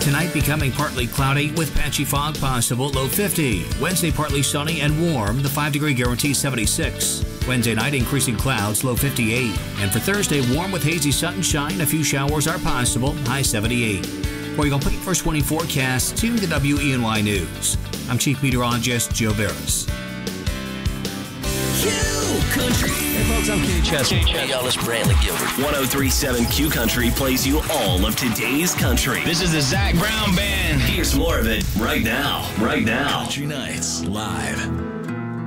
Tonight becoming partly cloudy with patchy fog possible, low 50. Wednesday partly sunny and warm, the 5-degree guarantee 76. Wednesday night increasing clouds, low 58. And for Thursday, warm with hazy sunshine, a few showers are possible, high 78. For your complete First 20 forecast, tuning to WENY News. I'm Chief Meteorologist Joe Barris. Q Country. Hey folks, I'm Kenny Chesney. Hey y'all, it's Bradley Gilbert. 103.7 Q Country plays you all of today's country. This is the Zach Brown Band. Here's more of it right now. Country Nights Live.